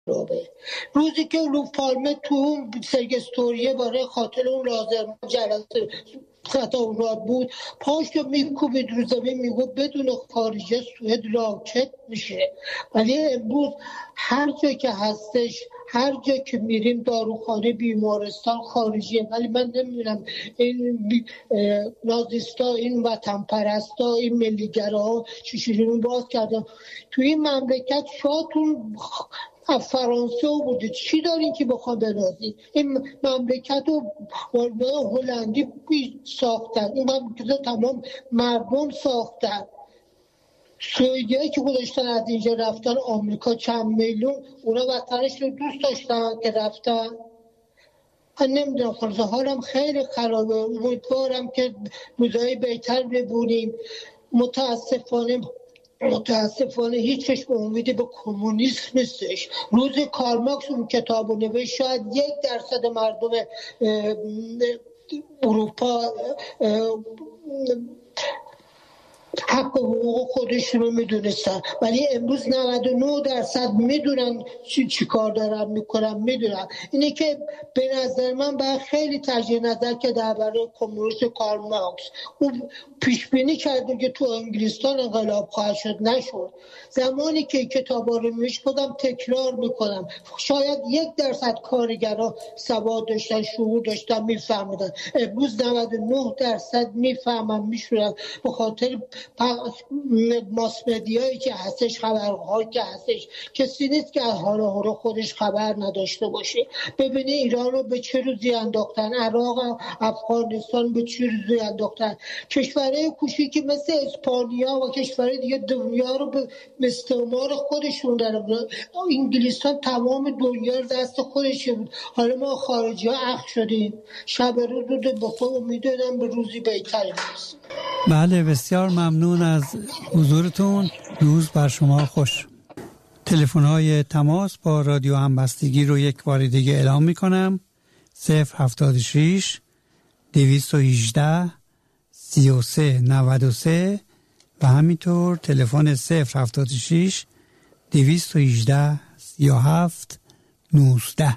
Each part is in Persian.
روزی که اولو پالمه تو اون سگستوریه برای خاطر اون لازم جلسه تظاهرات بود، پاش رو میکوبید رو زمین، میگفت بدون خارجه سوئد راکت میشه. ولی امروز هر جا که هستش، هر جا که میریم داروخانه، بیمارستان خارجیه. ولی من نمیدونم این نازیستا، این وطن پرستا، این ملیگراها چجوری باز کردن تو این مملکت. شاتون فرانسه بوده، چی دارین که بخوام بنازید؟ این مملکت رو هلندی ساختن، این مملکت تمام مردم ساختن. سوئدیایی که گذاشتن از اینجا رفتن آمریکا چند میلیون، اونا وطنش رو دوست داشتن که رفتن. من نمیدونم، خلاصه حالم خیلی خرابه. امیدوارم که روزای بهتر ببینیم. متاسفانه هیچ چشم امیدی به کمونیسم نیستش. روز کارل مارکس اون کتابو نوشت، شاید 1% مردم اروپا حق و حقوق خودشون رو میدونستن، ولی امروز 99% میدونن چی کار دارن میکنن. میدونن اینه که به نظر من باید خیلی تجدید نظر که درباره کمونیسم کارل مارکس اون پیش بینی کرده که تو انگلستان انقلاب خواهد شد، نشد. زمانی که کتابا رو میش خودم تکرار میکنم، شاید 1% کارگرا سواد داشتن، شعور داشتن، میفهمیدن. امروز 99% میفهمن، میشورن به خاطر ماس مدیایی که هستش، خبرهایی که هستش. کسی نیست که از حال هورو خودش خبر نداشته باشه. ببینی ایران رو به چه روزی انداختن، عراق، افغانستان به چه روزی انداختن. کشورهای کوچیکی مثل اسپانیا و کشورهای دیگه دنیا رو به استعمار خودشون دارن. انگلستان تمام دنیا رو دست خودشه بود. حالا ما خارجی ها اخ شدیم. شب روز رو به خود امید دارم به روزی بهتری برسیم. بله، بسیار ممنون از حضورتون. روز بر شما خوش. تلفن‌های تماس با رادیو همبستگی رو یک بار دیگه اعلام می‌کنم: 076 218 3393 و همینطور تلفن 076 218 37 19.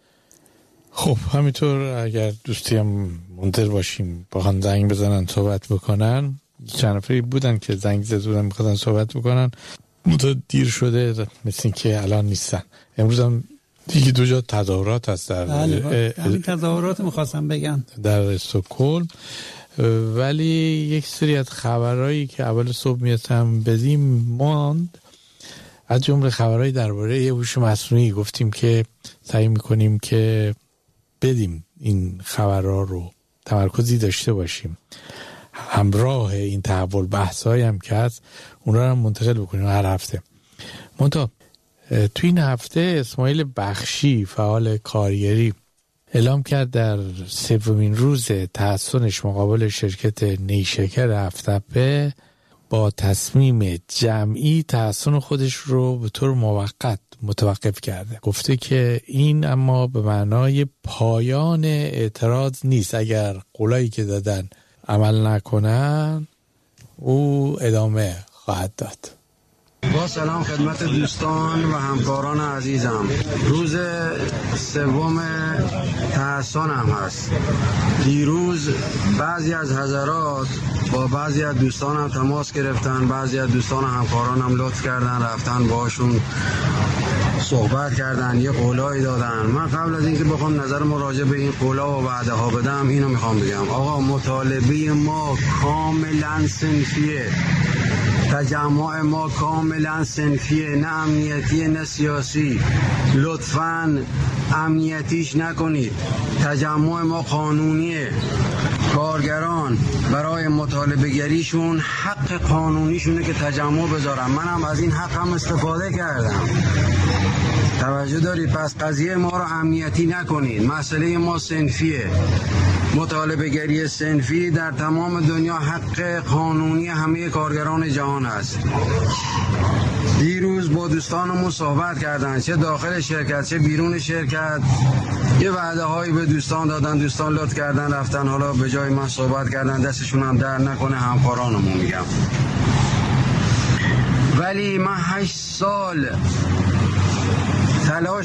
خب همینطور اگر دوستی هم منتظر باشیم بخوان زنگ بزنن صحبت بکنن، چند نفری بودن که زنگ زدن میخوادن صحبت بکنن، منتها دیر شده، مثل این که الان نیستن. امروز هم دیگه 2 جا تظاهرات هست در همین تظاهرات میخواستم بگم در استکهلم. ولی یک سری از خبرهایی که اول صبح میتونم بدیم ماند، از جمله خبرهایی درباره یه هوش مصنوعی. گفتیم که سعی میکنیم که بدیم این خبرها رو، تمرکزی داشته باشیم، همراه این تحول بحثایی هم که هست اونا رو منتقل بکنیم هر هفته. منتها توی این هفته اسماعیل بخشی، فعال کارگری، اعلام کرد در 3مین روز تحصنش مقابل شرکت نیشکر هفت‌تپه با تصمیم جمعی تحصن خودش رو به طور موقت متوقف کرده. گفته که این اما به معنای پایان اعتراض نیست. اگر قولایی که دادن عمل نکنن او ادامه خواهد داد. با سلام خدمت دوستان و همکاران عزیزم. روز 3 تحصنم هست. دیروز بعضی از حضرات با بعضی از دوستانم تماس گرفتن، بعضی از دوستان همکارانم لطف کردن رفتن باشون صحبت کردن، یه قولایی دادن. من قبل از اینکه بخوام نظر راجع به این قولا و وعده ها بدم، اینو میخوام بگم: آقا مطالبه ما کاملا صنفیه، تجمع ما کاملا صنفیه، نه امنیتی نه سیاسی. لطفاً امنیتیش نکنید. تجمع ما قانونیه. کارگران برای مطالبه گریشون حق قانونیشونه که تجمع بذارن. منم از این حقم استفاده کردم. توجه دارید؟ پس قضیه ما رو امنیتی نکنید. مسئله ما صنفیه. مطالبه گری صنفی در تمام دنیا حق قانونی همه کارگران جهان است. دیروز با دوستانمون صحبت کردن، چه داخل شرکت چه بیرون شرکت، یه وعده هایی به دوستان دادن، دوستان لطف کردن رفتن، حالا به جای من صحبت کردن، دستشون هم در نکنه همکارانمون میگم. ولی من 8 سال تلاش